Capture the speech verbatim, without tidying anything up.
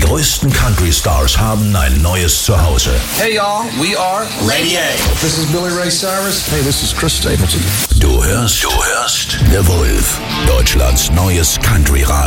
Die größten Country-Stars haben ein neues Zuhause. Hey y'all, we are Lady A. This is Billy Ray Cyrus. Hey, this is Chris Stapleton. Du hörst, du hörst The Wolf, Deutschlands neues Country-Radio.